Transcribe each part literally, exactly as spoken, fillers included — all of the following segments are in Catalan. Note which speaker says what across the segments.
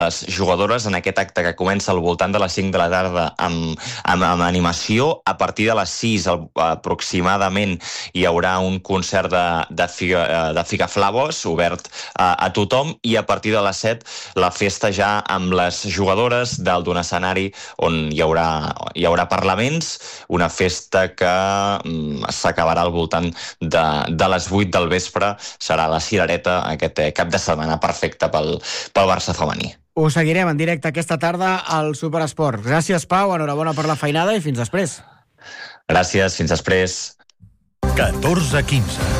Speaker 1: les jugadores en aquest acte que comença al voltant de les cinc de la tarda amb, amb, amb animació. A partir de les sis aproximadament hi haurà un concert de, de, figa, de Figaflavos obert a, a tothom, i a partir de les set la festa ja amb les jugadores dalt d'un escenari on hi haurà, hi haurà parlaments, una festa que mm, s'acabarà al voltant de, de les vuit del vespre. Serà la cirereta, aquest cap de setmana perfecte pel, pel Barça femení.
Speaker 2: Ho seguirem en directe aquesta tarda al Superesport. Gràcies, Pau, enhorabona per la feinada i fins després.
Speaker 1: Gràcies, fins després.
Speaker 3: catorze quinze.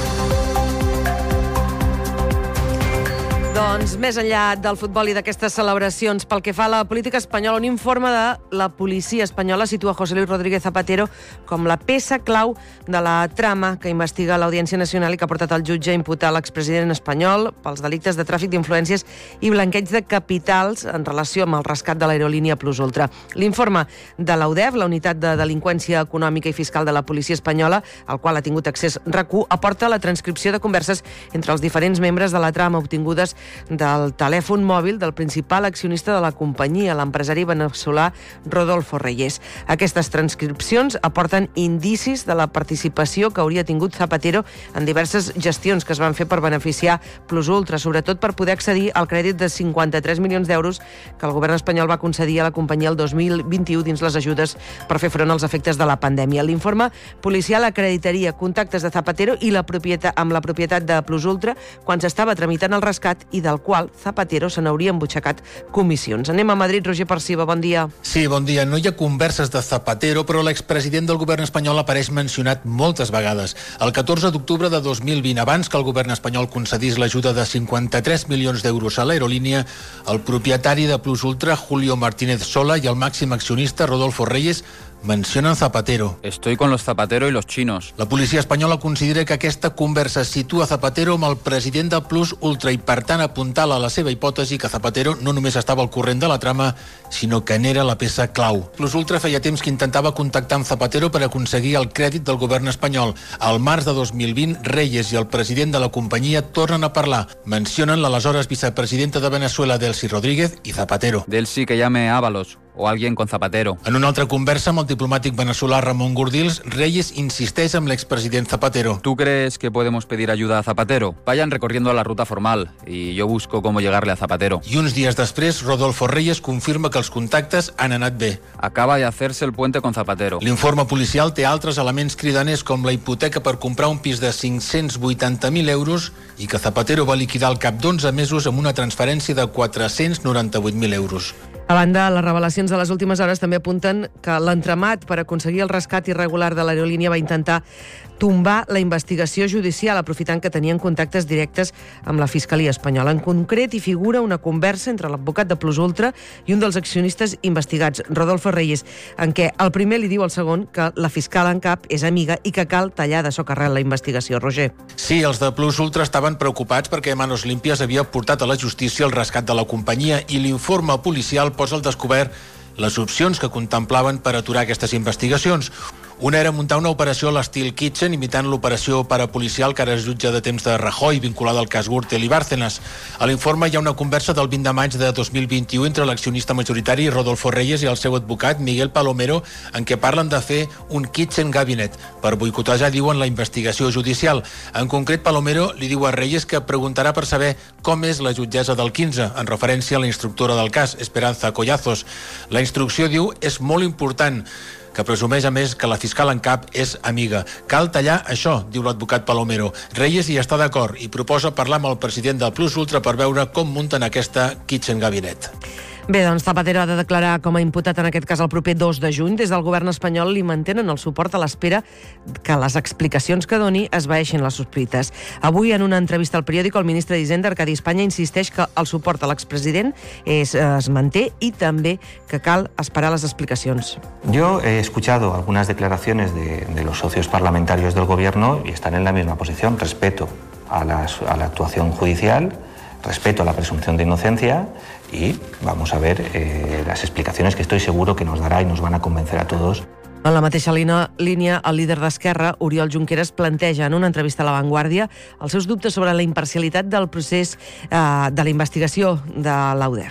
Speaker 4: Doncs més enllà del futbol i d'aquestes celebracions, pel que fa a la política espanyola, un informe de la policia espanyola situa José Luis Rodríguez Zapatero com la peça clau de la trama que investiga l'Audiència Nacional i que ha portat el jutge a imputar l'expresident espanyol pels delictes de tràfic d'influències i blanqueig de capitals en relació amb el rescat de l'aerolínia Plus Ultra. L'informe de l'A U D E F, la Unitat de Delinqüència Econòmica i Fiscal de la Policia Espanyola, al qual ha tingut accés RAC1, aporta la transcripció de converses entre els diferents membres de la trama obtingudes del telèfon mòbil del principal accionista de la companyia, l'empresari veneçolà Rodolfo Reyes. Aquestes transcripcions aporten indicis de la participació que hauria tingut Zapatero en diverses gestions que es van fer per beneficiar Plus Ultra, sobretot per poder accedir al crèdit de cinquanta-tres milions d'euros que el govern espanyol va concedir a la companyia el dos mil vint-i-u dins les ajudes per fer front als efectes de la pandèmia. L'informe policial acreditaria contactes de Zapatero i la propietat, amb la propietat de Plus Ultra quan s'estava tramitant el rescat i del qual Zapatero se n'hauria embutxacat comissions. Anem a Madrid, Roger Perciba, bon dia.
Speaker 5: Sí, bon dia. No hi ha converses de Zapatero, però l'expresident del govern espanyol apareix mencionat moltes vegades. El catorze d'octubre de dos mil vint, abans que el govern espanyol concedís l'ajuda de cinquanta-tres milions d'euros a l'aerolínia, el propietari de Plus Ultra, Julio Martínez Sola, i el màxim accionista, Rodolfo Reyes, mencionen Zapatero.
Speaker 6: Estoy con los Zapatero y los chinos.
Speaker 5: La policia espanyola considera que aquesta conversa situa Zapatero amb el president de Plus Ultra i, per tant, apuntala a la seva hipòtesi que Zapatero no només estava al corrent de la trama, sinó que n'era la peça clau. Plus Ultra feia temps que intentava contactar amb Zapatero per aconseguir el crèdit del govern espanyol. Al març de dos mil vint, Reyes i el president de la companyia tornen a parlar. Mencionen l'aleshores vicepresidenta de Venezuela, Delcy Rodríguez, i Zapatero.
Speaker 6: Delcy que llame Ábalos o alguien con Zapatero.
Speaker 5: En una altra conversa amb el diplomàtic venezolà Ramón Gurdils, Reyes insisteix amb l'expresident Zapatero.
Speaker 6: ¿Tú crees que podemos pedir ayuda a Zapatero? Vayan recorriendo la ruta formal y yo busco cómo llegarle a Zapatero.
Speaker 5: I uns dies després, Rodolfo Reyes confirma que els contactes han anat bé.
Speaker 6: Acaba de hacerse el puente con Zapatero.
Speaker 5: L'informe policial té altres elements cridaners com la hipoteca per comprar un pis de cinc-cents vuitanta mil euros i que Zapatero va liquidar al cap d'onze mesos amb una transferència de quatre-cents noranta-vuit mil euros.
Speaker 4: A banda, les revelacions de les últimes hores també apunten que l'entramat per aconseguir el rescat irregular de l'aerolínia va intentar tombar la investigació judicial, aprofitant que tenien contactes directes amb la Fiscalia espanyola. En concret, hi figura una conversa entre l'advocat de Plus Ultra i un dels accionistes investigats, Rodolfo Reyes, en què el primer li diu al segon que la fiscal en cap és amiga i que cal tallar de socarrel la investigació. Roger.
Speaker 5: Sí, els de Plus Ultra estaven preocupats perquè Manos Limpias havia portat a la justícia el rescat de la companyia i l'informe policial posa al descobert les opcions que contemplaven per aturar aquestes investigacions. Una era muntar una operació a l'estil Kitchen, imitant l'operació parapolicial que ara es jutja de temps de Rajoy, vinculada al cas Gürtel i Bárcenas. A l'informe hi ha una conversa del vint de maig de dos mil vint-i-u entre l'accionista majoritari Rodolfo Reyes i el seu advocat Miguel Palomero, en què parlen de fer un Kitchen Cabinet per boicotejar, diuen, la investigació judicial. En concret, Palomero li diu a Reyes que preguntarà per saber com és la jutgessa del quinze, en referència a la instructora del cas, Esperanza Collazos. La instrucció, diu, és molt important, que presumeix a més que la fiscal en cap és amiga. Cal tallar això, diu l'advocat Palomero. Reyes hi està d'acord i proposa parlar amb el president del Plus Ultra per veure com munten aquesta Kitchen Cabinet.
Speaker 4: Bé, doncs Zapatero ha de declarar com a imputat en aquest cas el proper dos de juny. Des del govern espanyol li mantenen el suport a l'espera que les explicacions que doni esvaeixin les sospites. Avui, en una entrevista al periòdico, el ministre d'Hisenda, Arcadi Espanya, insisteix que el suport a l'expresident es, es manté i també que cal esperar les explicacions.
Speaker 7: Yo he escuchado algunas declaraciones de, de los socios parlamentarios del gobierno y están en la misma posición. Respeto a, las, a la actuación judicial, respeto a la presunción de inocencia y vamos a ver eh, las explicaciones que estoy seguro que nos dará y nos van a convencer a todos.
Speaker 4: En la mateixa línia, línia, el líder d'Esquerra, Oriol Junqueras, planteja en una entrevista a La Vanguardia els seus dubtes sobre la imparcialitat del procés eh, de la investigació de l'A U D E F.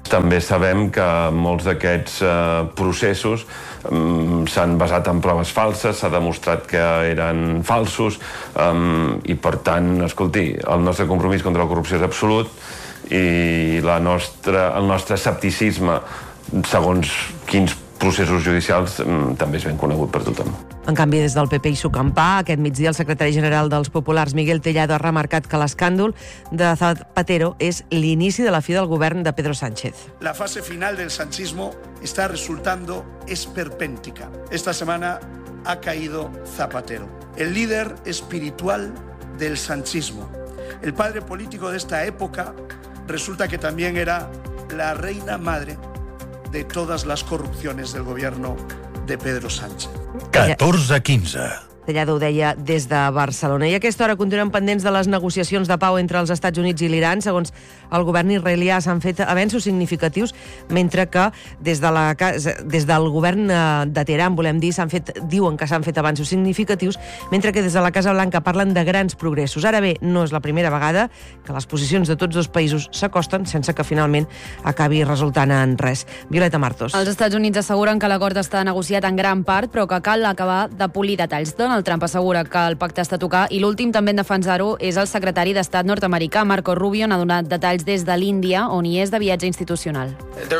Speaker 8: També sabem que molts d'aquests eh, processos um, s'han basat en proves falses, s'ha demostrat que eren falsos um, i, per tant, escolti, el nostre compromís contra la corrupció és absolut i la nostra, el nostre escepticisme segons quins processos judicials um, també és ben conegut per tothom.
Speaker 4: En canvi, des del P P i Sucampà, aquest migdia el secretari general dels Populars, Miguel Tellado, ha remarcat que l'escàndol de Zapatero és l'inici de la fi del govern de Pedro Sánchez.
Speaker 9: La fase final del sanchismo está resultando esperpéntica. Esta semana ha caído Zapatero, el líder espiritual del sanchismo. El padre político de esta época resulta que también era la reina madre de todas las corrupciones del gobierno de Pedro Sánchez.
Speaker 3: catorze quinze.
Speaker 4: Tellado ho deia des de Barcelona. I a aquesta hora continuem pendents de les negociacions de pau entre els Estats Units i l'Iran. Segons el govern israelià s'han fet avenços significatius, mentre que des, de la, des del govern de Teheran, volem dir, s'han fet, diuen que s'han fet avanços significatius, mentre que des de la Casa Blanca parlen de grans progressos. Ara bé, no és la primera vegada que les posicions de tots dos països s'acosten sense que finalment acabi resultant en res. Violeta Martos.
Speaker 10: Els Estats Units asseguren que l'acord està negociat en gran part, però que cal acabar de polir detalls. Donald Trump assegura que el pacte està a tocar i l'últim també en defensar-ho és el secretari d'Estat nord-americà, Marco Rubio, n'ha donat detalls des de l'Índia, on hi és de viatge institucional.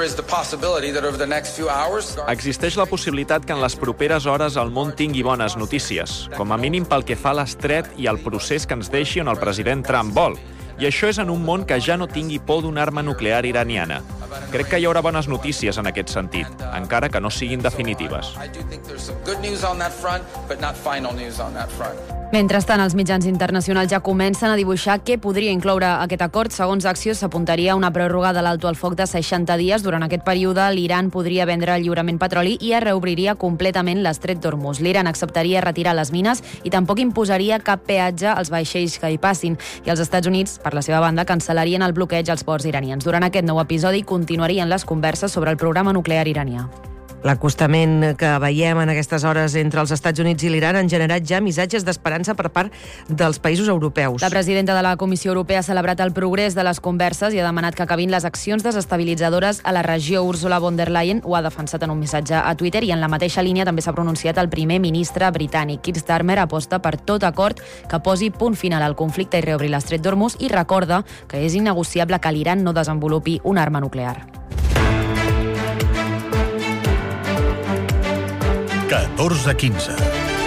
Speaker 11: Existeix la possibilitat que en les properes hores el món tingui bones notícies, com a mínim pel que fa a l'estret i al procés que ens deixi on el president Trump vol. I això és en un món que ja no tingui por d'una arma nuclear iraniana. Crec que hi haurà bones notícies en aquest sentit, encara que no siguin definitives.
Speaker 10: Mentrestant, els mitjans internacionals ja comencen a dibuixar què podria incloure aquest acord. Segons Axios, s'apuntaria a una pròrroga de l'alto al foc de seixanta dies. Durant aquest període, l'Iran podria vendre lliurement petroli i es reobriria completament l'estret d'Hormuz. L'Iran acceptaria retirar les mines i tampoc imposaria cap peatge als vaixells que hi passin. I els Estats Units, per la seva banda, cancel·larien el bloqueig als ports iranians. Durant aquest nou episodi continuarien les converses sobre el programa nuclear iranià.
Speaker 4: L'acostament que veiem en aquestes hores entre els Estats Units i l'Iran han generat ja missatges d'esperança per part dels països europeus.
Speaker 10: La presidenta de la Comissió Europea ha celebrat el progrés de les converses i ha demanat que acabin les accions desestabilitzadores a la regió. Ursula von der Leyen ho ha defensat en un missatge a Twitter i en la mateixa línia també s'ha pronunciat el primer ministre britànic. Keir Starmer aposta per tot acord que posi punt final al conflicte i reobri l'estret d'Hormuz i recorda que és innegociable que l'Iran no desenvolupi una arma nuclear.
Speaker 3: catorze quinze.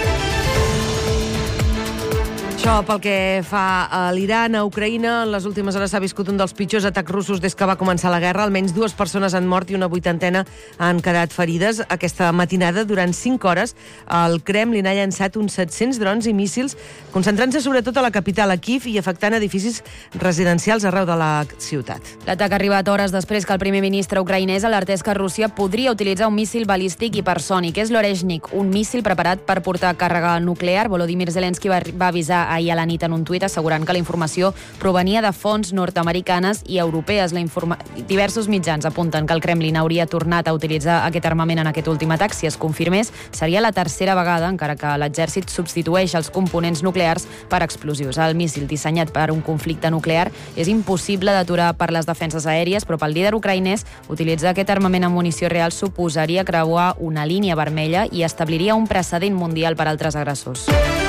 Speaker 4: Això pel que fa a l'Iran, a Ucraïna, en les últimes hores s'ha viscut un dels pitjors atacs russos des que va començar la guerra. Almenys dues persones han mort i una vuitantena han quedat ferides. Aquesta matinada, durant cinc hores, el Kremlin ha llançat uns set-cents drons i míssils, concentrant-se sobretot a la capital, a Kíev, i afectant edificis residencials arreu de la ciutat.
Speaker 10: L'atac ha arribat hores després que el primer ministre ucraïnès alertés que Rússia podria utilitzar un míssil balístic hipersònic. És l'Oreshnik, un míssil preparat per portar càrrega nuclear. Volodymyr Zelensky va, va avisar ahir a la nit en un tuit assegurant que la informació provenia de fonts nord-americanes i europees. La informa... Diversos mitjans apunten que el Kremlin hauria tornat a utilitzar aquest armament en aquest últim atac. Si es confirmés, seria la tercera vegada, encara que l'exèrcit substitueix els components nuclears per explosius. El míssil dissenyat per un conflicte nuclear és impossible d'aturar per les defenses aèries, però pel líder ucraïnès utilitzar aquest armament amb munició real suposaria creuar una línia vermella i establiria un precedent mundial per a altres agressors.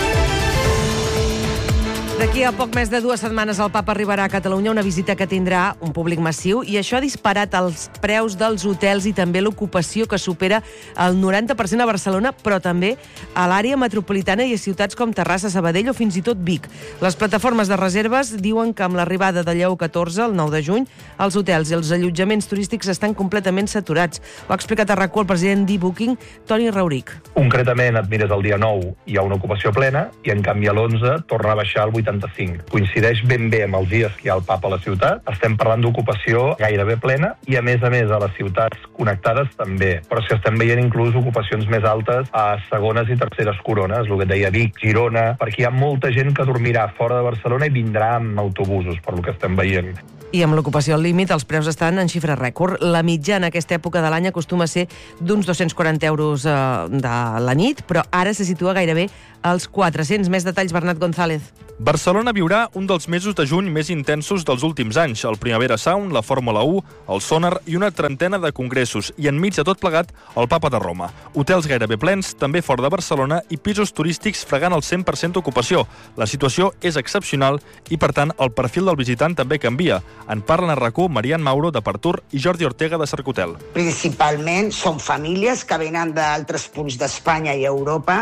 Speaker 4: D'aquí a poc més de dues setmanes el Papa arribarà a Catalunya, una visita que tindrà un públic massiu, i això ha disparat els preus dels hotels i també l'ocupació, que supera el noranta per cent a Barcelona, però també a l'àrea metropolitana i a ciutats com Terrassa, Sabadell o fins i tot Vic. Les plataformes de reserves diuen que amb l'arribada de Lleó catorze, el nou de juny, els hotels i els allotjaments turístics estan completament saturats. Ho ha explicat a RAC u el president d'eBooking, Toni Rauric.
Speaker 12: Concretament, et mires el dia nou, hi ha una ocupació plena, i en canvi a l'onze torna a baixar al vuitanta-cinc. Coincideix ben bé amb els dies que hi ha el Papa a la ciutat. Estem parlant d'ocupació gairebé plena i, a més a més, a les ciutats connectades també. Però és que estem veient inclús ocupacions més altes a segones i terceres corones, el que et deia Vic, Girona, perquè hi ha molta gent que dormirà fora de Barcelona i vindrà amb autobusos, per lo que estem veient.
Speaker 4: I amb l'ocupació al límit, els preus estan en xifra rècord. La mitjana en aquesta època de l'any acostuma a ser d'uns dos-cents quaranta euros eh, de la nit, però ara se situa gairebé als quatre-cents. Més detalls, Bernat González.
Speaker 13: Barcelona viurà un dels mesos de juny més intensos dels últims anys. El Primavera Sound, la Fórmula u, el Sonar i una trentena de congressos. I enmig de tot plegat, el Papa de Roma. Hotels gairebé plens, també fora de Barcelona, i pisos turístics fregant el cent per cent d'ocupació. La situació és excepcional i, per tant, el perfil del visitant també canvia. En parlen a RAC u Marian Mauro, de Partur, i Jordi Ortega, de Sarcotel.
Speaker 14: Principalment són famílies que venen d'altres punts d'Espanya i Europa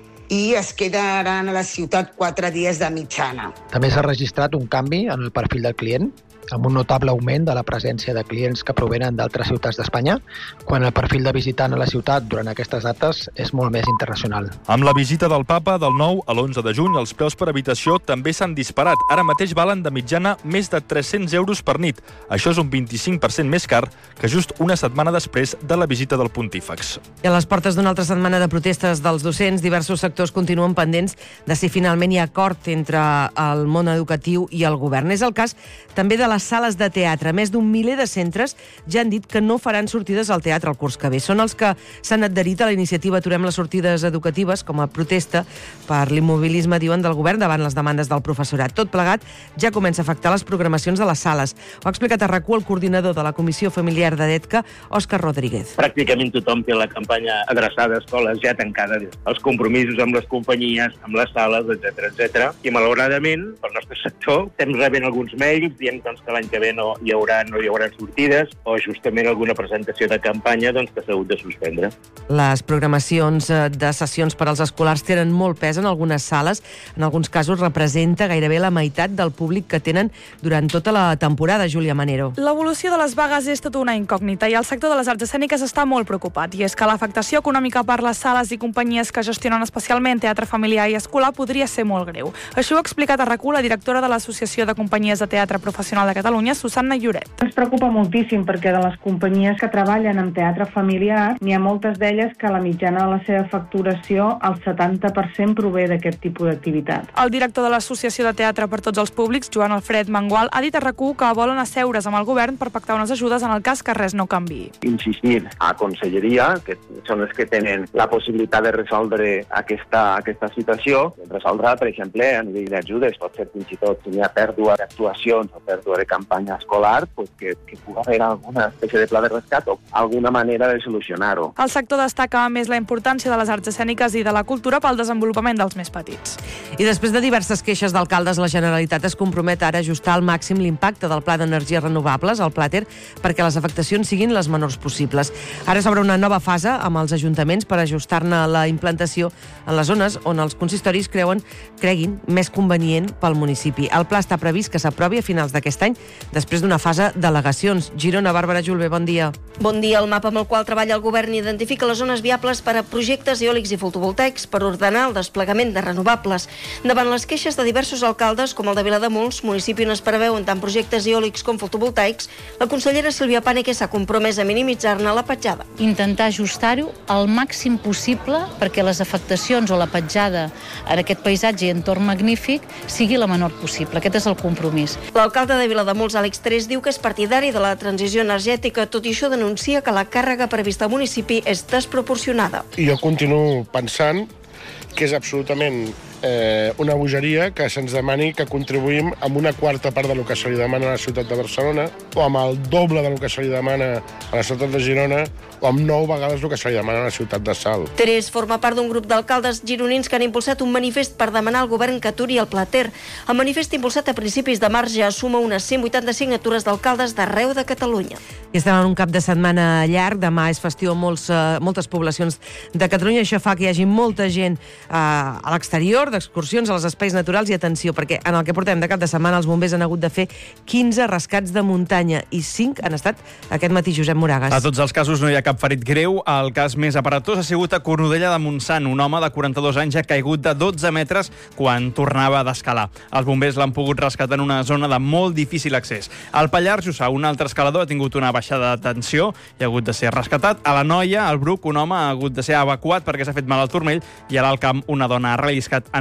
Speaker 14: i es quedaran a la ciutat quatre dies de mitjana.
Speaker 15: També s'ha registrat un canvi en el perfil del client, amb un notable augment de la presència de clients que provenen d'altres ciutats d'Espanya, quan el perfil de visitant a la ciutat durant aquestes dates és molt més internacional.
Speaker 13: Amb la visita del Papa del nou a l'onze de juny, els preus per habitació també s'han disparat. Ara mateix valen de mitjana més de tres-cents euros per nit. Això és un vint-i-cinc per cent més car que just una setmana després de la visita del Pontífex.
Speaker 4: I a les portes d'una altra setmana de protestes dels docents, diversos sectors continuen pendents de si finalment hi ha acord entre el món educatiu i el govern. És el cas també de les sales de teatre. Més d'un miler de centres ja han dit que no faran sortides al teatre el curs que ve. Són els que s'han adherit a la iniciativa Aturem les sortides educatives com a protesta per l'immobilisme, diuen, del govern davant les demandes del professorat. Tot plegat ja comença a afectar les programacions de les sales. Ho ha explicat a RAC u el coordinador de la Comissió Familiar de DETCA, Òscar Rodríguez.
Speaker 16: Pràcticament tothom té la campanya adreçada a escoles ja tancada, els compromisos amb les companyies, amb les sales, etcètera, etcètera. I malauradament, pel nostre sector, estem rebent alguns mails dient doncs, que l'any que ve no hi haurà, no hi haurà sortides o justament alguna presentació de campanya doncs, que s'ha hagut de suspendre.
Speaker 4: Les programacions de sessions per als escolars tenen molt pes en algunes sales. En alguns casos representa gairebé la meitat del públic que tenen durant tota la temporada, Júlia Manero.
Speaker 17: L'evolució de les vagues és tota una incògnita i el sector de les arts escèniques està molt preocupat. I és que l'afectació econòmica per les sales i companyies que gestionen especialment teatre familiar i escolar podria ser molt greu. Això ho ha explicat a RAC u la directora de l'Associació de Companyies de Teatre Professional de Catalunya, Susanna Lloret.
Speaker 18: Ens preocupa moltíssim perquè de les companyies que treballen amb teatre familiar n'hi ha moltes d'elles que la mitjana de la seva facturació, el setanta per cent prové d'aquest tipus d'activitat.
Speaker 17: El director de l'Associació de Teatre per Tots els Públics, Joan Alfred Mangual, ha dit a RAC u que volen asseure's amb el govern per pactar unes ajudes en el cas que res no canviï.
Speaker 19: Insistir a Conselleria, que són els que tenen la possibilitat de resoldre aquesta, aquesta situació, resoldre, per exemple, a nivell d'ajudes, pot ser fins i tot si hi ha pèrdua d'actuacions o pèrdua de campanya escolar, pues que, que pugui haver alguna espècie de pla de rescat o alguna manera de solucionar-ho.
Speaker 17: El sector destaca a més la importància de les arts escèniques i de la cultura pel desenvolupament dels més petits.
Speaker 4: I després de diverses queixes d'alcaldes, la Generalitat es compromet ara a ajustar al màxim l'impacte del Pla d'Energies Renovables, el Plater, perquè les afectacions siguin les menors possibles. Ara s'obre una nova fase amb els ajuntaments per ajustar-ne la implantació en les zones on els consistoris creuen, creguin més convenient pel municipi. El pla està previst que s'aprovi a finals d'aquest any, després d'una fase d'al·legacions. Girona, Bàrbara Julve, bon dia.
Speaker 20: Bon dia. El mapa amb el qual treballa el govern identifica les zones viables per a projectes eòlics i fotovoltaics per ordenar el desplegament de renovables. Davant les queixes de diversos alcaldes, com el de Vilademuls, municipi on es preveuen tant projectes eòlics com fotovoltaics, la consellera Sílvia Pànique s'ha compromès a minimitzar-ne la petjada.
Speaker 21: Intentar ajustar-ho al màxim possible perquè les afectacions o la petjada en aquest paisatge i entorn magnífic sigui la menor possible. Aquest és el compromís.
Speaker 20: L'alcalde de Vilademuls, Àlex Terés, diu que és partidari de la transició energètica, tot i això denuncia que la càrrega prevista al municipi és desproporcionada.
Speaker 22: I jo continuo pensant que és absolutament eh, una bogeria que se'ns demani que contribuïm amb una quarta part del que se li demana a la ciutat de Barcelona o amb el doble del que se li demana a la ciutat de Girona o amb nou vegades el que se li demana a la ciutat de Salt.
Speaker 20: Terés forma part d'un grup d'alcaldes gironins que han impulsat un manifest per demanar al govern que aturi el Plater. El manifest impulsat a principis de març ja suma unes cent vuitanta signatures d'alcaldes d'arreu de Catalunya.
Speaker 4: I estem en un cap de setmana llarg. Demà és festiu a molts, uh, moltes poblacions de Catalunya. Això fa que hi hagi molta gent uh, a l'exterior, d'excursions a les espais naturals, i atenció, perquè en el que portem de cap de setmana els bombers han hagut de fer quinze rescats de muntanya i cinc han estat aquest matí. Josep Moragas.
Speaker 23: A tots els casos no hi ha cap ferit greu. El cas més aparatós ha sigut a Cornudella de Montsant. Un home de quaranta-dos anys ha caigut de dotze metres quan tornava d'escalar. Els bombers l'han pogut rescatar en una zona de molt difícil accés. Al Pallars Jussà, un altre escalador ha tingut una baixada de tensió i ha hagut de ser rescatat. A la Noia, al Bruc, un home ha hagut de ser evacuat perquè s'ha fet mal al turmell, i a l'Alt Camp una dona ha relliscat en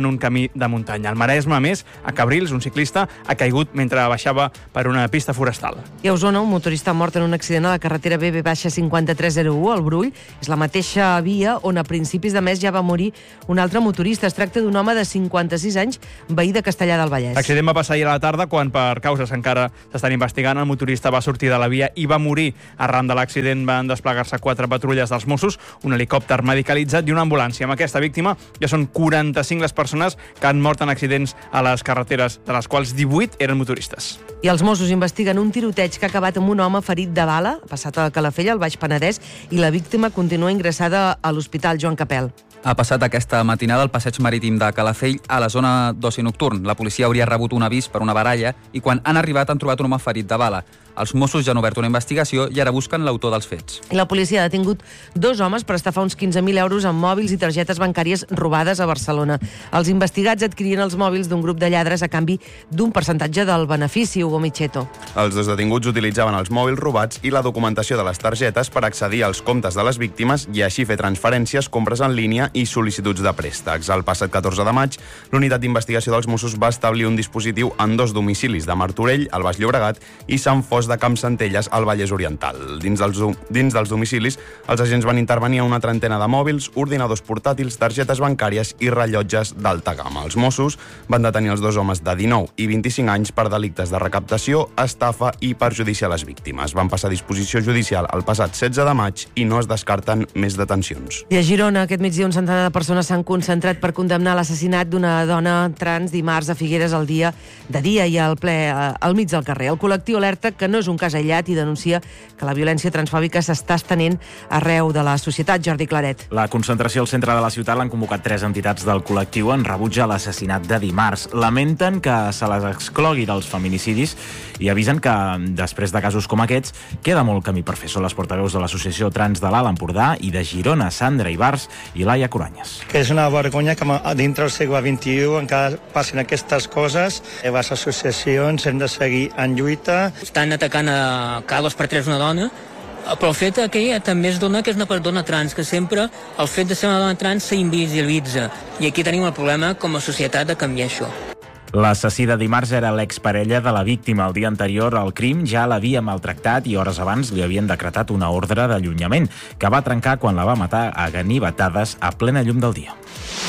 Speaker 23: en un camí de muntanya. Al Maresme, a més, a Cabrils, un ciclista ha caigut mentre baixava per una pista forestal.
Speaker 4: I a Osona, un motorista mort en un accident a la carretera B B cinquanta-tres zero u, al Brull. És la mateixa via on a principis de mes ja va morir un altre motorista. Es tracta d'un home de cinquanta-sis anys, veí de Castellar del Vallès.
Speaker 23: L'accident va passar ahir a la tarda quan, per causes que encara s'estan investigant, el motorista va sortir de la via i va morir. Arran de l'accident van desplegar-se quatre patrulles dels Mossos, un helicòpter medicalitzat i una ambulància. Amb aquesta víctima ja són quaranta-cinc les persones que han mort en accidents a les carreteres, de les quals divuit eren motoristes.
Speaker 4: I els Mossos investiguen un tiroteig que ha acabat amb un home ferit de bala, passat a Calafell, al Baix Penedès, i la víctima continua ingressada a l'Hospital Joan Capel.
Speaker 1: Ha passat aquesta matinada al passeig marítim de Calafell a la zona d'oci nocturn. La policia hauria rebut un avís per una baralla i quan han arribat han trobat un home ferit de bala. Els Mossos ja han obert una investigació i ara busquen l'autor dels fets.
Speaker 4: I la policia ha detingut dos homes per estafar uns quinze mil euros en mòbils i targetes bancàries robades a Barcelona. Els investigats adquirien els mòbils d'un grup de lladres a canvi d'un percentatge del benefici, Hugo Micheto.
Speaker 2: Els dos detinguts utilitzaven els mòbils robats i la documentació de les targetes per accedir als comptes de les víctimes i així fer transferències, compres en línia i sol·licituds de préstecs. El passat catorze de maig, l'unitat d'investigació dels Mossos va establir un dispositiu en dos domicilis de Martorell, al Baix Llobregat, i Sant Fos de Camp Centelles, al Vallès Oriental. Dins dels, dins dels domicilis, els agents van intervenir a una trentena de mòbils, ordinadors portàtils, targetes bancàries i rellotges d'alta gamma. Els Mossos van detenir els dos homes de dinou i vint-i-cinc anys per delictes de recaptació, estafa i perjudici a les víctimes. Van passar a disposició judicial el passat setze de maig i no es descarten més detencions.
Speaker 4: I a Girona, aquest migdia, un centenar de persones s'han concentrat per condemnar l'assassinat d'una dona trans dimarts a Figueres al dia de dia i al ple al mig del carrer. El col·lectiu alerta que no és un cas aïllat i denuncia que la violència transfòbica s'està estenent arreu de la societat. Jordi Claret.
Speaker 6: La concentració al centre de la ciutat l'han convocat tres entitats del col·lectiu en rebuig a l'assassinat de dimarts. Lamenten que se les exclogui dels feminicidis i avisen que, després de casos com aquests, queda molt camí per fer. Són les portaveus de l'Associació Trans de l'Alt Empordà i de Girona, Sandra Ibars i Laia Coranyes.
Speaker 24: Que és una vergonya que dintre del segle vint-i-u encara passin aquestes coses. Les associacions hem de seguir en lluita.
Speaker 25: Estan atacant a cada dos per tres una dona, però el fet que ella també es dona que és una persona trans, que sempre el fet de ser una dona trans s'invisibilitza. I aquí tenim el problema com a societat de canviar això.
Speaker 6: L'assassí de dimarts era l'exparella de la víctima. El dia anterior al crim ja l'havia maltractat i hores abans li havien decretat una ordre d'allunyament que va trencar quan la va matar a ganivetades a plena llum del dia.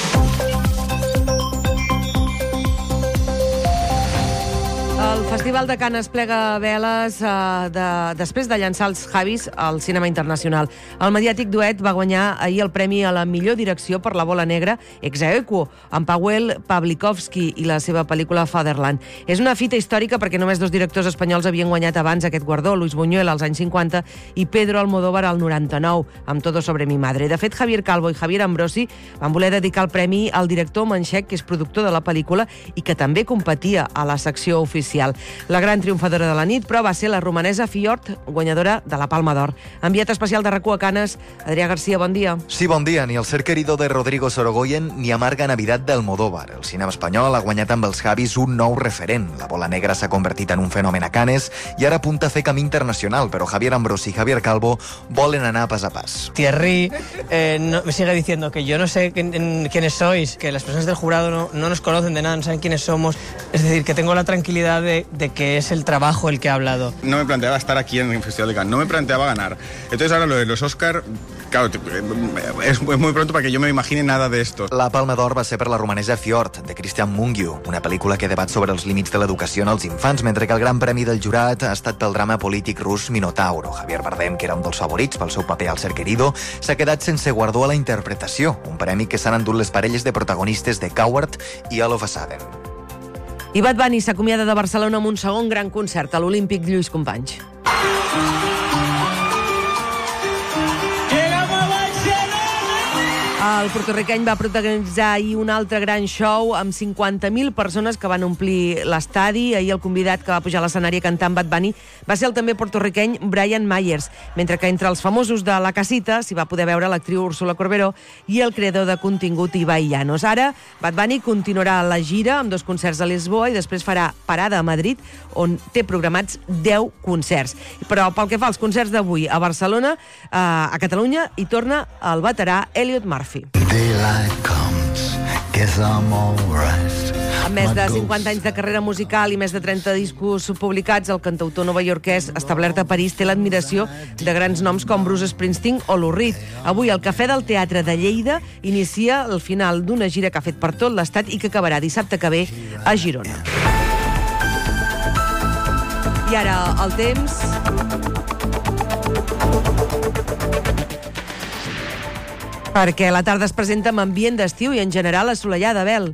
Speaker 4: El Festival de Canes plega veles eh, de, després de llançar els Javis al cinema internacional. El mediàtic duet va guanyar ahir el premi a la millor direcció per La bola negra, ex aequo, amb Pawel Pawlikowski i la seva pel·lícula Fatherland. És una fita històrica perquè només dos directors espanyols havien guanyat abans aquest guardó, Luis Buñuel als anys cinquanta i Pedro Almodóvar al noranta-nou, amb Todo sobre mi madre. De fet, Javier Calvo i Javier Ambrosi van voler dedicar el premi al director manxec, que és productor de la pel·lícula i que també competia a la secció oficial. La gran triomfadora de la nit, però, va ser la romanesa Fiord, guanyadora de la Palma d'Or. Enviat especial de RAC u a Canes, Adrià Garcia, bon dia.
Speaker 26: Sí, bon dia. Ni el ser querido de Rodrigo Sorogoyen ni Amarga Navidad d'Almodóvar. El cinema espanyol ha guanyat amb els Javis un nou referent. La bola negra s'ha convertit en un fenomen a Canes i ara apunta a fer camí internacional, però Javier Ambrosi i Javier Calvo volen anar pas a pas.
Speaker 27: Thierry eh, no, me sigue diciendo que yo no sé quién, quiénes sois, que las personas del jurado no, no nos conocen de nada, no saben quiénes somos. Es decir, que tengo la tranquilidad de, de que es el trabajo el que ha hablado.
Speaker 28: No me planteaba estar aquí en el Festival de Cannes, no me planteaba ganar. Entonces ahora lo de los Oscar, claro, es muy pronto para que yo me imagine nada de esto.
Speaker 26: La Palma d'Or va ser per la romanesa Fiord, de Christian Mungiu, una pel·lícula que debat sobre els límits de l'educació en els infants, mentre que el gran premi del jurat ha estat pel drama polític rus Minotauro. Javier Bardem, que era un dels favorits pel seu paper al Ser querido, s'ha quedat sense guardó a la interpretació, un premi que s'han endut les parelles de protagonistes de Coward i All of a Sudden.
Speaker 4: I Bad Bunny s'acomiada de Barcelona amb un segon gran concert a l'Olímpic Lluís Companys. El porto-riqueny va protagonitzar ahir un altre gran show amb cinquanta mil persones que van omplir l'estadi. Ahir el convidat que va pujar a l'escenari a cantar amb Bad Bunny va ser el també porto-riqueny Brian Myers, mentre que entre els famosos de la casita s'hi va poder veure l'actriu Úrsula Corberó i el creador de contingut Ibai Llanos. Ara, Bad Bunny continuarà la gira amb dos concerts a Lisboa i després farà parada a Madrid, on té programats deu concerts. Però pel que fa als concerts d'avui a Barcelona, a Catalunya, hi torna el veterà Elliot Murphy.
Speaker 29: Daylight comes,
Speaker 3: guess I'm alright.
Speaker 4: Amb més de cinquanta anys de carrera musical i més de trenta discos publicats, el cantautor novaiorquès establert a París té l'admiració de grans noms com Bruce Springsteen o Lou Reed. Avui el Cafè del Teatre de Lleida inicia el final d'una gira que ha fet per tot l'estat i que acabarà dissabte que ve a Girona. I ara el temps... perquè la tarda es presenta amb ambient d'estiu i en general assolellada, Bel.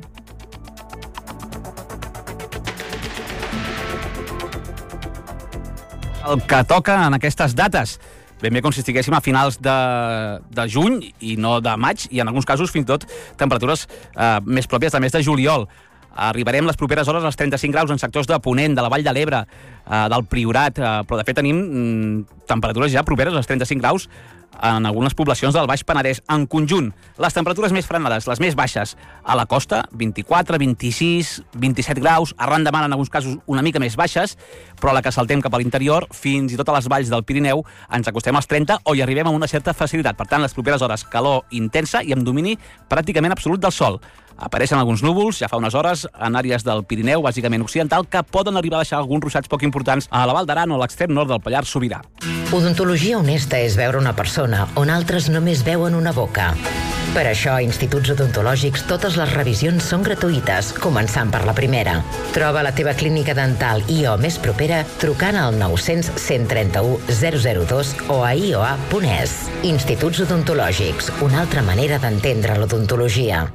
Speaker 5: El que toca en aquestes dates. Ben bé com si estiguéssim a finals de, de juny i no de maig, i en alguns casos fins i tot temperatures eh, més pròpies de mes de juliol. Arribarem les properes hores als trenta-cinc graus en sectors de Ponent, de la Vall de l'Ebre, eh, del Priorat, eh, però de fet tenim mm, temperatures ja properes als trenta-cinc graus en algunes poblacions del Baix Penedès. En conjunt, les temperatures més frenades, les més baixes, a la costa, vint-i-quatre, vint-i-sis, vint-i-set graus, arran de mar en alguns casos una mica més baixes, però a la que saltem cap a l'interior, fins i tot a les valls del Pirineu, ens acostem als trenta o hi arribem amb una certa facilitat. Per tant, les properes hores, calor intensa i amb domini pràcticament absolut del sol. Apareixen alguns núvols, ja fa unes hores, en àrees del Pirineu, bàsicament occidental, que poden arribar a deixar alguns ruixats poc importants a la Val d'Aran o a l'extrem nord del Pallars Sobirà.
Speaker 7: Odontologia honesta és veure una persona on altres només veuen una boca. Per això, a Instituts Odontològics, totes les revisions són gratuïtes, començant per la primera. Troba la teva clínica dental I O més propera trucant al nou cents, cent trenta-u, zero zero dos o a i o a punt es. Instituts Odontològics, una altra manera d'entendre l'odontologia.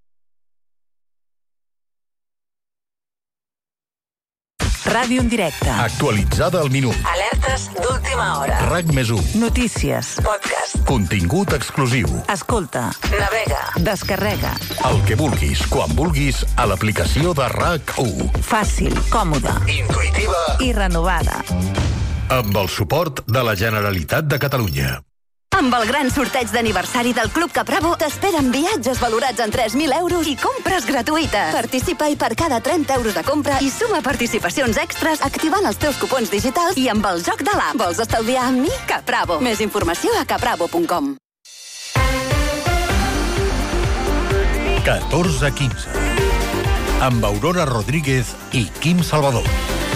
Speaker 8: Ràdio en directe.
Speaker 9: Actualitzada al minut.
Speaker 8: Alertes d'última hora.
Speaker 9: RAC més u.
Speaker 8: Notícies. Podcast.
Speaker 9: Contingut exclusiu.
Speaker 8: Escolta. Navega. Descarrega.
Speaker 9: El que vulguis, quan vulguis, a l'aplicació de RAC u.
Speaker 8: Fàcil, còmoda,
Speaker 9: intuïtiva
Speaker 8: i renovada.
Speaker 9: Amb el suport de la Generalitat de Catalunya.
Speaker 10: Amb el gran sorteig d'aniversari del Club Capravo t'esperen viatges valorats en tres mil euros i compres gratuïtes. Participa-hi per cada trenta euros de compra i suma participacions extres activant els teus cupons digitals i amb el joc de l'app. Vols estalviar amb mi? Capravo. Més informació a capravo punt com.
Speaker 9: catorze quinze. Amb Aurora Rodríguez i Quim Salvador.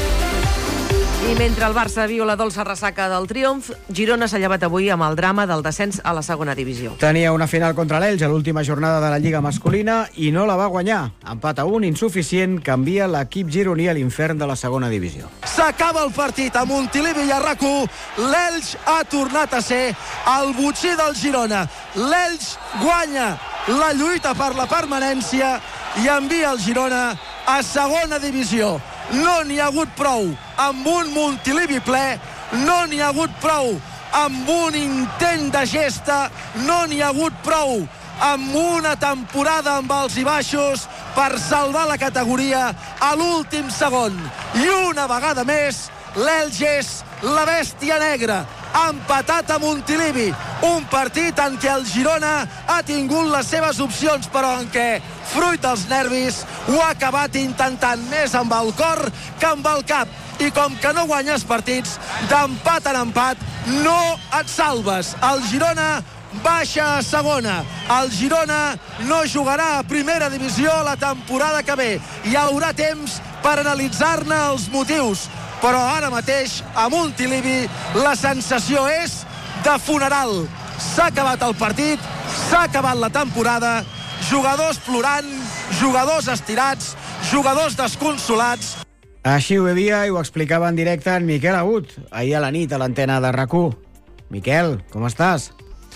Speaker 4: I mentre el Barça viu la dolça ressaca del triomf, Girona s'ha llevat avui amb el drama del descens a la segona divisió.
Speaker 11: Tenia una final contra l'Elx a l'última jornada de la Lliga masculina i no la va guanyar. Empat a un, insuficient, canvia l'equip gironí a l'infern de la segona divisió.
Speaker 12: S'acaba el partit a Montilivi i a RAC u. L'Elx ha tornat a ser el botxí del Girona. L'Elx guanya la lluita per la permanència i envia el Girona a segona divisió. No n'hi ha hagut prou amb un Montilivi ple, no n'hi ha hagut prou amb un intent de gesta, no n'hi ha hagut prou amb una temporada amb alts i baixos per salvar la categoria a l'últim segon. I una vegada més, l'Elx és la bèstia negra. Ha empatat a Montilivi, un partit en què el Girona ha tingut les seves opcions, però en què, fruit dels nervis, ho ha acabat intentant més amb el cor que amb el cap. I com que no guanyes partits, d'empat en empat, no et salves. El Girona baixa a segona. El Girona no jugarà a primera divisió la temporada que ve. Hi haurà temps per analitzar-ne els motius. Però ara mateix, a Montilivi, la sensació és de funeral. S'ha acabat el partit, s'ha acabat la temporada, jugadors plorant, jugadors estirats, jugadors desconsolats.
Speaker 11: Així ho vivia i ho explicava en directe en Miquel Agut, ahir a la nit a l'antena de RAC u. Miquel, com estàs?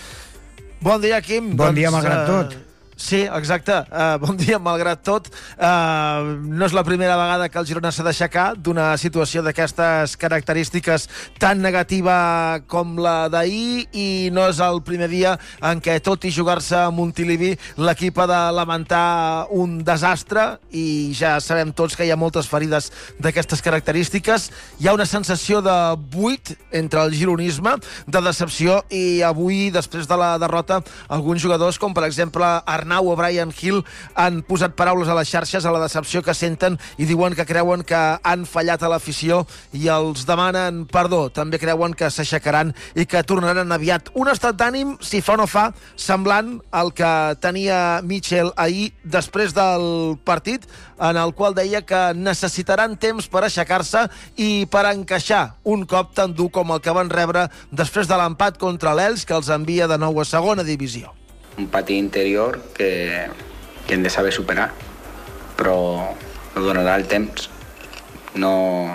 Speaker 12: Bon dia, Quim.
Speaker 11: Bon dia, malgrat tot.
Speaker 12: Sí, exacte. Uh, bon dia, malgrat tot. Uh, no és la primera vegada que el Girona s'ha d'aixecar d'una situació d'aquestes característiques tan negativa com la d'ahir, i no és el primer dia en què, tot i jugar-se a Montilivi, l'equip ha de lamentar un desastre, i ja sabem tots que hi ha moltes ferides d'aquestes característiques. Hi ha una sensació de buit entre el gironisme, de decepció, i avui, després de la derrota, alguns jugadors, com per exemple Arnau Arnau o Brian Hill han posat paraules a les xarxes a la decepció que senten i diuen que creuen que han fallat a l'afició i els demanen perdó. També creuen que s'aixecaran i que tornaran aviat. Un estat d'ànim, si fa o no fa, semblant al que tenia Mitchell ahir després del partit, en el qual deia que necessitaran temps per aixecar-se i per encaixar un cop tan dur com el que van rebre després de l'empat contra l'Elx, que els envia de nou a segona divisió.
Speaker 13: Un pati interior que, que hem de saber superar, però no donarà el temps. No,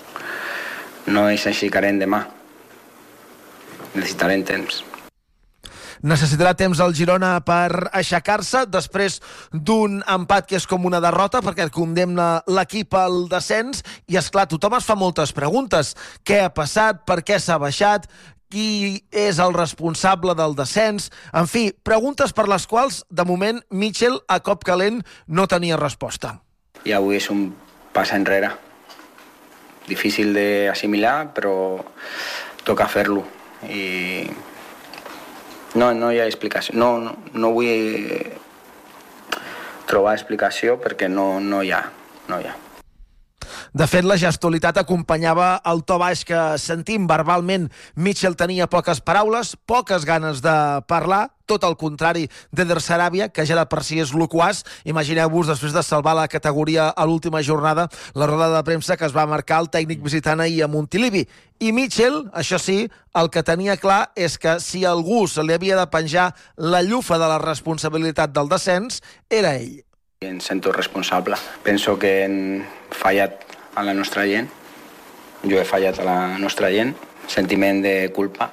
Speaker 13: no ens aixecarem demà. Necessitarem temps.
Speaker 12: Necessitarà temps el Girona per aixecar-se després d'un empat que és com una derrota perquè condemna l'equip al descens i, esclar, tothom es fa moltes preguntes. Què ha passat? Per què s'ha baixat? Qui és el responsable del descens? En fi, preguntes per les quals, de moment, Mitchell, a cop calent, no tenia resposta.
Speaker 13: I avui és un pas enrere. Difícil d'assimilar, però toca fer-lo. I no, no hi ha explicació. No, no, no vull trobar explicació perquè no, no hi ha. No hi ha.
Speaker 12: De fet, la gestualitat acompanyava el to baix que sentim verbalment. Mitchell tenia poques paraules, poques ganes de parlar, tot el contrari d'Eder Sarabia, que ja de per si és loquaç. Imagineu-vos, després de salvar la categoria a l'última jornada, la roda de premsa que es va marcar el tècnic visitant ahir a Montilivi. I Mitchell, això sí, el que tenia clar és que si algú se li havia de penjar la llufa de la responsabilitat del descens, era ell.
Speaker 13: Em sento responsable. Penso que hem fallat a la nostra gent. Jo he fallat a la nostra gent. Sentiment de culpa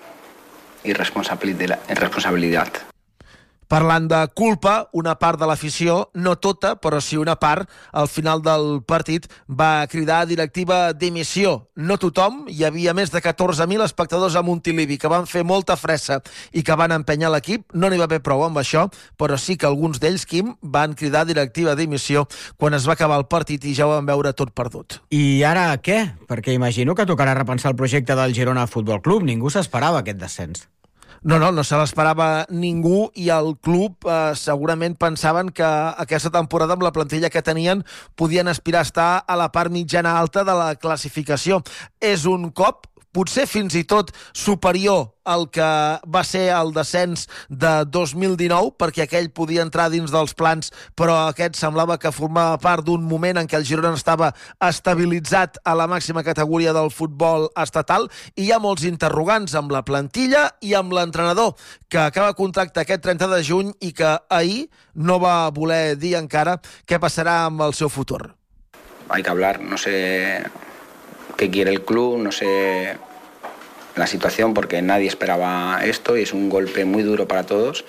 Speaker 13: i responsabilitat.
Speaker 12: Parlant de culpa, una part de l'afició, no tota, però sí una part, al final del partit va cridar directiva dimissió. No tothom, hi havia més de catorze mil espectadors a Montilivi que van fer molta fressa i que van empènyer l'equip. No n'hi va haver prou amb això, però sí que alguns d'ells, Quim, van cridar directiva dimissió quan es va acabar el partit i ja ho van veure tot perdut.
Speaker 11: I ara què? Perquè imagino que tocarà repensar el projecte del Girona Futbol Club. Ningú s'esperava aquest descens.
Speaker 12: No, no, no se l'esperava ningú i el club eh, segurament pensaven que aquesta temporada amb la plantilla que tenien podien aspirar a estar a la part mitjana alta de la classificació. És un cop potser fins i tot superior al que va ser el descens de dos mil dinou, perquè aquell podia entrar dins dels plans, però aquest semblava que formava part d'un moment en què el Girona estava estabilitzat a la màxima categoria del futbol estatal, i hi ha molts interrogants amb la plantilla i amb l'entrenador, que acaba contracte aquest trenta de juny i que ahir no va voler dir encara què passarà amb el seu futur.
Speaker 13: Hay que hablar, no sé qué quiere el club, no sé la situación, porque nadie esperaba esto y es un golpe muy duro para todos.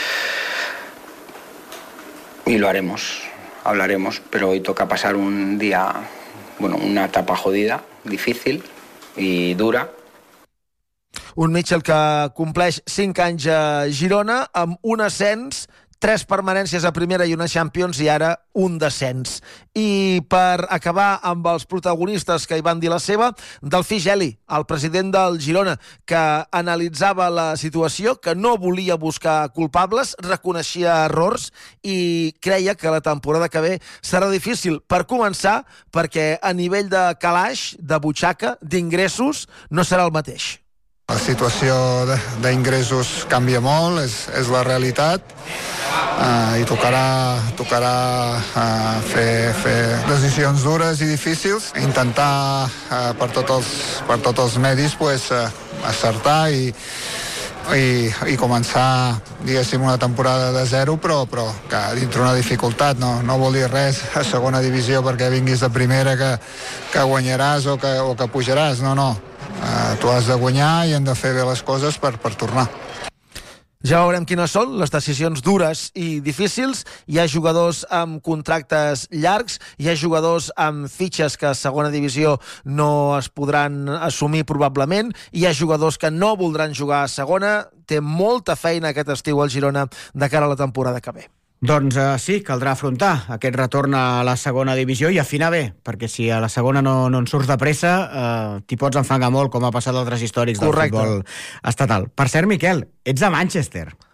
Speaker 13: Y lo haremos, hablaremos, pero hoy toca pasar un día, bueno, una etapa jodida, difícil y dura.
Speaker 12: Un Mitchell que compleix cinc anys a Girona amb un ascens, tres permanències a primera i una Champions i ara un descens. I per acabar amb els protagonistes que hi van dir la seva, Delfí Geli, el president del Girona, que analitzava la situació, que no volia buscar culpables, reconeixia errors i creia que la temporada que ve serà difícil. Per començar, perquè a nivell de calaix, de butxaca, d'ingressos, no serà el mateix.
Speaker 14: La situació d'ingressos canvia molt, és, és la realitat, uh, i tocarà, tocarà uh, fer, fer decisions dures i difícils, intentar uh, per, tots els, per tots els medis pues, uh, acertar i, i, i començar, diguéssim, una temporada de zero, però, però que dintre una dificultat. No, no vol dir res a segona divisió perquè vinguis de primera que, que guanyaràs o que, o que pujaràs, no, no. Uh, tu has de guanyar i hem de fer bé les coses per, per tornar.
Speaker 12: Ja veurem quines són les decisions dures i difícils. Hi ha jugadors amb contractes llargs, hi ha jugadors amb fitxes que a segona divisió no es podran assumir probablement, hi ha jugadors que no voldran jugar a segona. Té molta feina aquest estiu al Girona de cara a la temporada que ve.
Speaker 11: Doncs uh, sí, caldrà afrontar aquest retorn a la segona divisió i afinar bé, perquè si a la segona no, no en surts de pressa, uh, t'hi pots enfangar molt, com ha passat d'altres històrics del Correcte. Futbol estatal. Per cert, Miquel, ets de Manchester.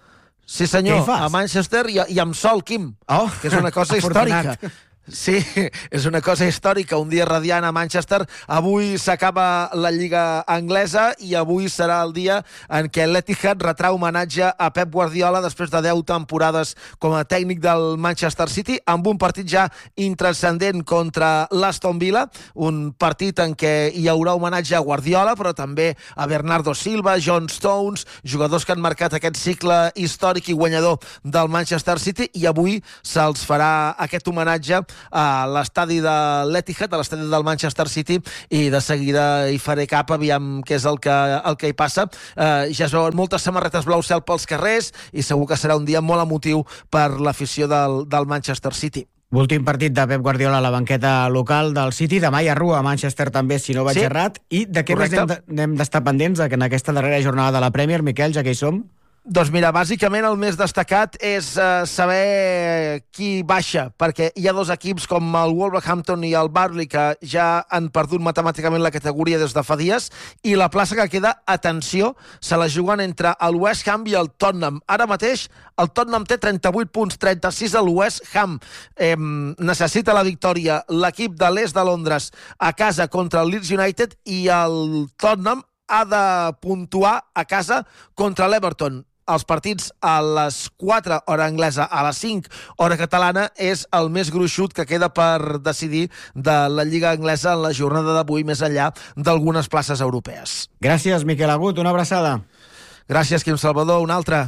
Speaker 12: Sí, senyor,
Speaker 11: Què hi fas?
Speaker 12: a Manchester i, i amb sol, Quim,
Speaker 11: Oh,
Speaker 12: que és una cosa
Speaker 11: afortunat.
Speaker 12: històrica. Sí, és una cosa històrica, un dia radiant a Manchester. Avui s'acaba la Lliga Anglesa i avui serà el dia en què l'Etihad retrà homenatge a Pep Guardiola després de deu temporades com a tècnic del Manchester City, amb un partit ja intranscendent contra l'Aston Villa, un partit en què hi haurà homenatge a Guardiola, però també a Bernardo Silva, John Stones, jugadors que han marcat aquest cicle històric i guanyador del Manchester City, i avui se'ls farà aquest homenatge a l'estadi de l'Etihad, a l'estadi del Manchester City, i de seguida hi faré cap, aviam què és el que, el que hi passa. Eh, ja es veuen moltes samarretes blau cel pels carrers i segur que serà un dia molt emotiu per l'afició del, del Manchester City.
Speaker 11: Últim partit de Pep Guardiola a la banqueta local del City. Demà hi ha Rua a Manchester també, si no vaig
Speaker 12: Sí,
Speaker 11: errat. I de què
Speaker 12: correcte.
Speaker 11: més hem de- n'hem d'estar pendents en aquesta darrera jornada de la Premier, Miquel, ja que hi som?
Speaker 12: Doncs mira, bàsicament el més destacat és eh, saber qui baixa, perquè hi ha dos equips com el Wolverhampton i el Burnley que ja han perdut matemàticament la categoria des de fa dies, i la plaça que queda, atenció, se la juguen entre el West Ham i el Tottenham. Ara mateix el Tottenham té trenta-vuit punts, trenta-sis el West Ham. Eh, necessita la victòria l'equip de l'est de Londres a casa contra el Leeds United, i el Tottenham ha de puntuar a casa contra l'Everton. Els partits a les quatre, hora anglesa, a les cinc, hora catalana, és el més gruixut que queda per decidir de la Lliga Anglesa en la jornada d'avui, més enllà d'algunes places europees.
Speaker 11: Gràcies, Miquel Agut, una abraçada.
Speaker 12: Gràcies, Quim Salvador, una altra.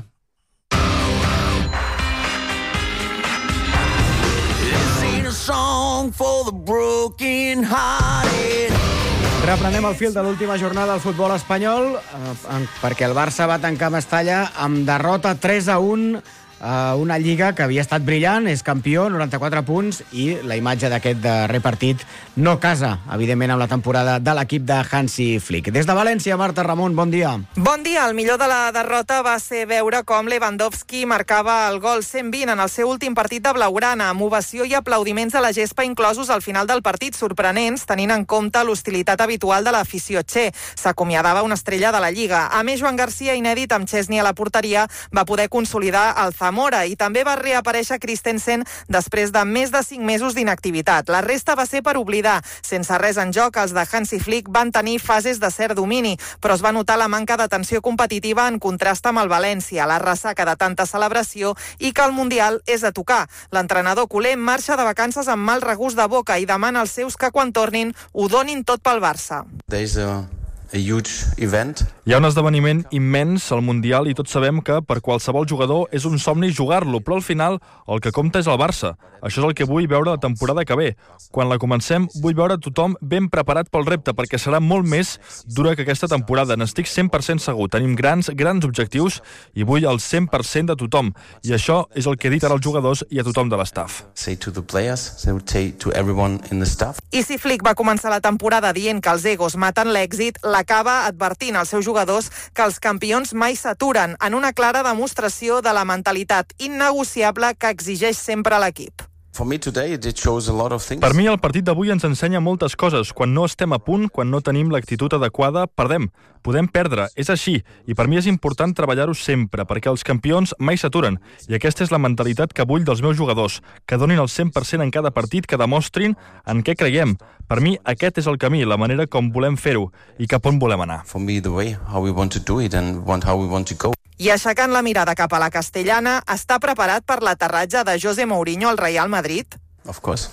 Speaker 11: Reprenem el fil de l'última jornada del futbol espanyol, eh, perquè el Barça va tancar Mestalla amb derrota tres a un a una lliga que havia estat brillant, és campió, noranta-quatre punts, i la imatge d'aquest darrer partit no casa, evidentment, amb la temporada de l'equip de Hansi Flick. Des de València, Marta Ramon, bon dia.
Speaker 15: Bon dia. El millor de la derrota va ser veure com Lewandowski marcava el gol cent vint en el seu últim partit de Blaugrana, amb ovació i aplaudiments a la gespa inclosos al final del partit, sorprenents, tenint en compte l'hostilitat habitual de l'afició Che. S'acomiadava una estrella de la Lliga. A més, Joan Garcia, inèdit amb Chesney a la porteria, va poder consolidar el Zamora, i també va reaparèixer Christensen després de més de cinc mesos d'inactivitat. La resta va ser per oblidar. Sense res en joc, els de Hansi Flick van tenir fases de cert domini, però es va notar la manca d'atenció competitiva en contrast amb el València, la ressaca de tanta celebració i que el Mundial és a tocar. L'entrenador culer marxa de vacances amb mal regust de boca i demana als seus que quan tornin ho donin tot pel Barça.
Speaker 16: There's a, a huge event.
Speaker 23: Hi ha un esdeveniment immens al Mundial i tots sabem que per qualsevol jugador és un somni jugar-lo, però al final el que compta és el Barça. Això és el que vull veure la temporada que ve. Quan la comencem, vull veure tothom ben preparat pel repte, perquè serà molt més dura que aquesta temporada. N'estic cent per cent segur. Tenim grans, grans objectius i vull el cent per cent de tothom. I això és el que he dit ara als jugadors i a tothom de l'estaf.
Speaker 16: Say to the players, say to everyone in the staff.
Speaker 15: I si Flick va començar la temporada dient que els egos maten l'èxit, l'acaba advertint als seus jugadors que els campions mai s'aturen, en una clara demostració de la mentalitat innegociable que exigeix sempre l'equip.
Speaker 16: For me today, it shows a lot of things.
Speaker 23: Per mi, el partit d'avui ens ensenya moltes coses. Quan no estem a punt, quan no tenim l'actitud adequada, perdem. Podem perdre, és així. I per mi és important treballar-ho sempre, perquè els campions mai s'aturen. I aquesta és la mentalitat que vull dels meus jugadors, que donin el cent per cent en cada partit, que demostrin en què creiem. Per mi, aquest és el camí, la manera com volem fer-ho i cap on volem anar.
Speaker 16: For me, the way, how we want to do it and want, how we want to go.
Speaker 15: I aixecant la mirada cap a la Castellana, està preparat per l'aterratge de José Mourinho al Real Madrid?
Speaker 16: Of course.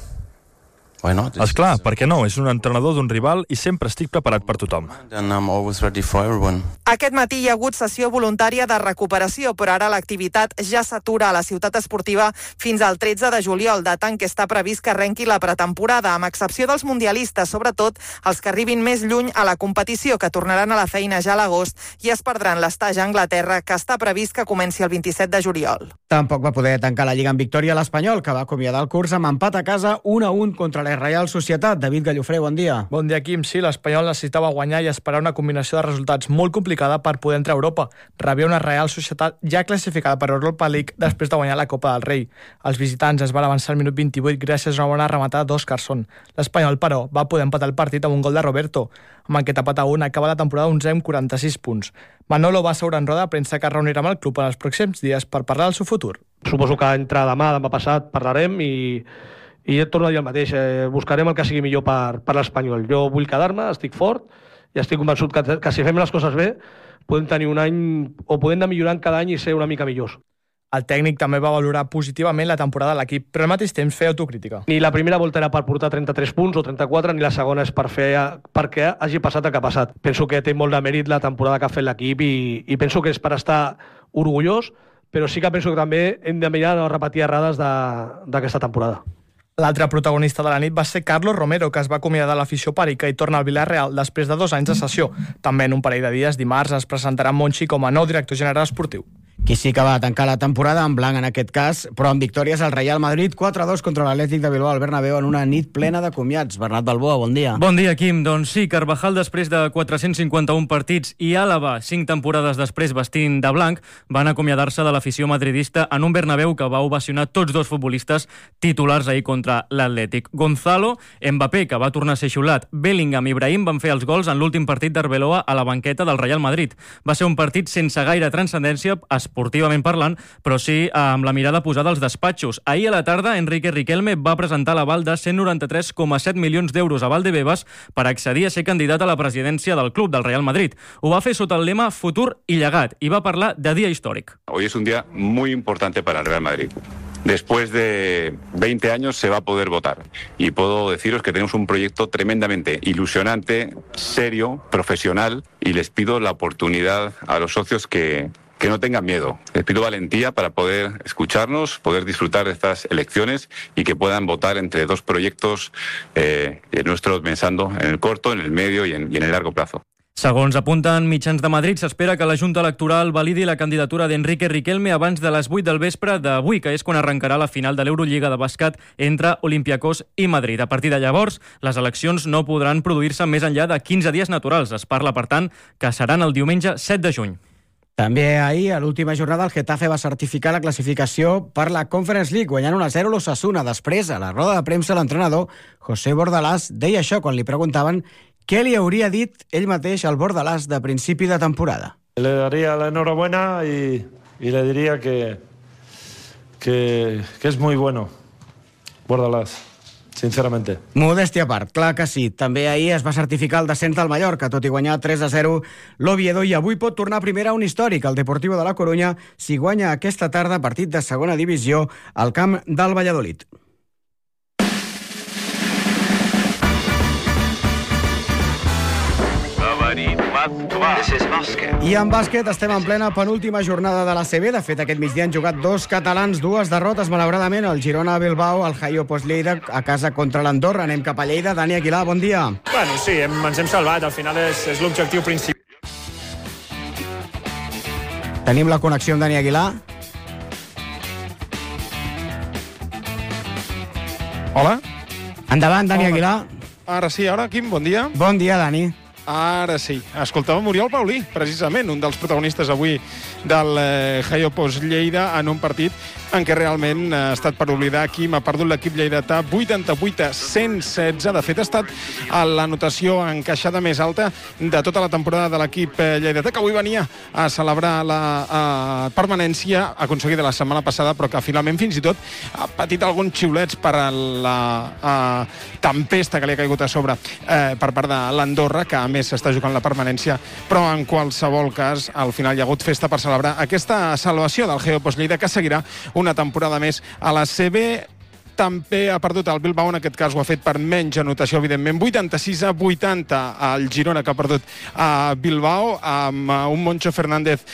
Speaker 16: Why not?
Speaker 23: Esclar, per què no? És un entrenador d'un rival i sempre estic preparat per tothom.
Speaker 16: And I'm always ready for everyone.
Speaker 15: Aquest matí hi ha hagut sessió voluntària de recuperació, però ara l'activitat ja s'atura a la ciutat esportiva fins al tretze de juliol, data en què està previst que arrenqui la pretemporada, amb excepció dels mundialistes, sobretot els que arribin més lluny a la competició, que tornaran a la feina ja a l'agost i es perdran l'estatge a Anglaterra, que està previst que comenci el vint-i-set de juliol.
Speaker 11: Tampoc va poder tancar la Lliga en victòria l'Espanyol, que va acomiadar el curs amb empat a casa un a un contra l'E Reial Societat. David Gallofré, bon dia.
Speaker 1: Bon dia, Quim. Sí, l'Espanyol necessitava guanyar i esperar una combinació de resultats molt complicada per poder entrar a Europa. Rebia una Reial Societat ja classificada per Europa League després de guanyar la Copa del Rei. Els visitants es van avançar al minut vint-i-vuit gràcies a una bona rematada d'Óscarson. L'Espanyol, però, va poder empatar el partit amb un gol de Roberto. Amb aquest empat a un acaba la temporada onze amb quaranta-sis punts. Manolo va asseure en roda de premsa que es reunirà amb el club en els pròxims dies per parlar del seu futur.
Speaker 2: Suposo que entre demà, demà passat, parlarem i, i et torno a dir el mateix. Eh, buscarem el que sigui millor per, per l'Espanyol. Jo vull quedar-me, estic fort i estic convençut que, que si fem les coses bé podem tenir un any o podem anar millorant cada any i ser una mica millors.
Speaker 1: El tècnic també va valorar positivament la temporada de l'equip, però al mateix temps feia autocrítica.
Speaker 2: Ni la primera volta era per portar trenta-tres punts o trenta-quatre, ni la segona és per fer perquè hagi passat el que ha passat. Penso que té molt de mèrit la temporada que ha fet l'equip i, i penso que és per estar orgullós, però sí que penso que també hem de mirar no repetir errades d'aquesta temporada.
Speaker 1: L'altre protagonista de la nit va ser Carlos Romero, que es va acomiadar de l'afició pàrica i torna al Villarreal després de dos anys de sessió. També en un parell de dies, dimarts, es presentarà Monchi com a nou director general esportiu.
Speaker 11: Qui sí que va tancar la temporada en blanc en aquest cas, però amb victòries al Real Madrid, quatre a dos contra l'Atlètic de Bilbao al Bernabéu en una nit plena de comiats. Bernat Balboa, bon dia.
Speaker 17: Bon dia, Quim. Doncs sí, Carvajal després de quatre-cents cinquanta-un partits i Àlava, cinc temporades després vestint de blanc, van acomiadar-se de l'afició madridista en un Bernabéu que va ovacionar tots dos futbolistes titulars ahir contra l'Atlètic. Gonzalo, Mbappé, que va tornar a ser xiulat, Bellingham i Ibrahim van fer els gols en l'últim partit d'Arbeloa a la banqueta del Real Madrid. Va ser un partit sense gaire transcendència esportivament parlant, però sí amb la mirada posada als despatxos. Ahir a la tarda, Enrique Riquelme va presentar l'aval de cent noranta-tres coma set milions d'euros a Valdebebas per accedir a ser candidat a la presidència del club del Real Madrid. Ho va fer sota el lema Futur i Llegat i va parlar de dia històric.
Speaker 18: Hoy es un día muy importante para el Real Madrid. Después de veinte años se va a poder votar y puedo deciros que tenemos un proyecto tremendamente ilusionante, serio, profesional y les pido la oportunidad a los socios que que no tengan miedo. Les pido valentía para poder escucharnos, poder disfrutar de estas elecciones y que puedan votar entre dos proyectos eh, nuestros pensando en el corto, en el medio y en, y en el largo plazo.
Speaker 17: Segons apunten mitjans de Madrid, s'espera que la Junta Electoral validi la candidatura d'Enrique Riquelme abans de les vuit del vespre d'avui, que és quan arrencarà la final de l'Eurolliga de bàsquet entre Olympiacos i Madrid. A partir de llavors, les eleccions no podran produir-se més enllà de quinze dies naturals. Es parla, per tant, que seran el diumenge set de juny.
Speaker 11: També ahir, a l'última jornada, el Getafe va certificar la classificació per la Conference League, guanyant un a zero l'Osasuna. Després, a la roda de premsa, l'entrenador José Bordalás deia això quan li preguntaven què li hauria dit ell mateix al Bordalás de principi de temporada.
Speaker 19: Le daría la enhorabuena y, y le diría que, que, que es muy bueno, Bordalás. Sinceramente.
Speaker 11: Modèstia a part, clar que sí. També ahir es va certificar el descens del Mallorca, tot i guanyar tres a zero l'Oviedo, i avui pot tornar a primera un històric, el Deportivo de la Corunya, si guanya aquesta tarda partit de segona divisió al camp del Valladolid. I en bàsquet estem en plena penúltima jornada de la C B. De fet, aquest migdia han jugat dos catalans, dues derrotes, malauradament, el Girona a Bilbao, el Jaio Post Lleida a casa contra l'Andorra. Anem cap a Lleida. Dani Aguilar, bon dia.
Speaker 20: Bueno, sí, hem, ens hem salvat. Al final és, és l'objectiu principal.
Speaker 11: Tenim la connexió amb Dani Aguilar.
Speaker 21: Hola.
Speaker 11: Endavant, Dani
Speaker 21: Hola.
Speaker 11: Aguilar.
Speaker 21: Ara sí, ara, Quim, bon dia.
Speaker 11: Bon dia, Dani.
Speaker 21: Ara sí. Escoltàvem Oriol Paulí, precisament, un dels protagonistes avui del eh, Jaio Post Lleida en un partit en què realment ha estat per oblidar. Quim ha perdut l'equip lleidatà vuitanta-vuit a cent setze. De fet, ha estat l'anotació encaixada més alta de tota la temporada de l'equip lleidatà, que avui venia a celebrar la a, permanència aconseguida la setmana passada, però que finalment fins i tot ha patit alguns xiulets per la a, tempesta que li ha caigut a sobre eh, per part de l'Andorra, que a més s'està jugant la permanència, però en qualsevol cas al final hi ha hagut festa per celebrar aquesta salvació del Jaio Post Lleida, que seguirà una temporada més a la C B. També ha perdut el Bilbao, en aquest cas ho ha fet per menys anotació, evidentment, vuitanta-sis a vuitanta al Girona, que ha perdut a Bilbao, amb un Moncho Fernández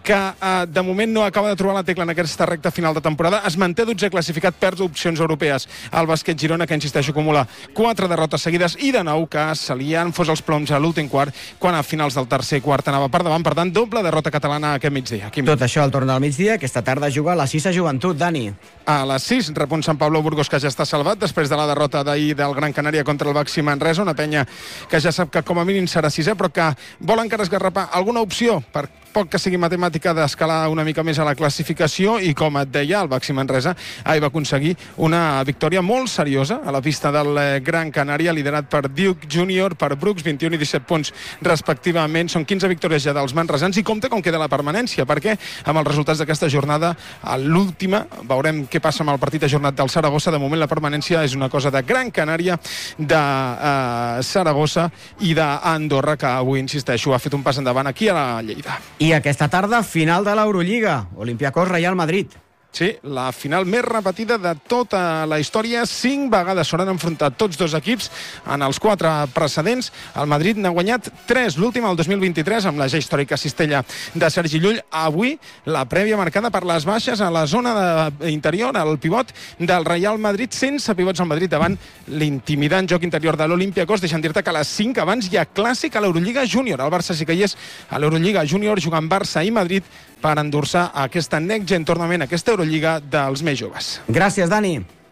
Speaker 21: que eh, de moment no acaba de trobar la tecla en aquesta recta final de temporada. Es manté dotzè classificat, perd opcions europees. El bàsquet Girona, que insisteixo, acumula quatre derrotes seguides i de nou que se li han fos els ploms a l'últim quart, quan a finals del tercer quart anava per davant. Per tant, doble derrota catalana aquest migdia. Quim.
Speaker 11: Tot això al torn del migdia. Aquesta tarda juga a la Sisa Joventut, Dani.
Speaker 21: A les sis, rep un Sant Pablo Burgos que ja està salvat després de la derrota d'ahir del Gran Canària contra el Baxi Manresa, una penya que ja sap que com a mínim serà sisè, però que vol encara esgarrapar alguna opció per poc que sigui matemàtica d'escalar una mica més a la classificació, i com et deia, el Baxi Manresa ahir va aconseguir una victòria molt seriosa a la pista del Gran Canària, liderat per Duke Júnior, per Brooks, vint-i-un i disset punts respectivament. Són quinze victòries ja dels manresans, i compte com queda la permanència, perquè amb els resultats d'aquesta jornada, a l'última, veurem què passa amb el partit ajornat del Saragossa. De moment la permanència és una cosa de Gran Canària, de uh, Saragossa i d'Andorra, que avui, insisteixo, ha fet un pas endavant aquí a la Lleida.
Speaker 11: I aquesta tarda, final de l'Eurolliga. Olympiacos Real Madrid.
Speaker 21: Sí, la final més repetida de tota la història. Cinc vegades s'hauran enfrontat tots dos equips en els quatre precedents. El Madrid n'ha guanyat tres, l'última el dos mil vint-i-tres, amb la ja històrica cistella de Sergi Llull. Avui, la prèvia marcada per les baixes a la zona de interior, al pivot del Real Madrid, sense pivots al Madrid davant l'intimidant joc interior de l'Olympiacos. Deixa'm dir-te que a les cinc abans hi ha clàssic a l'Eurolliga Júnior. El Barça sí que hi és a l'Eurolliga Júnior, jugant Barça i Madrid per endur-se aquesta Next Gen Tournament, aquesta Eurolliga dels més joves.
Speaker 11: Gràcies, Dani.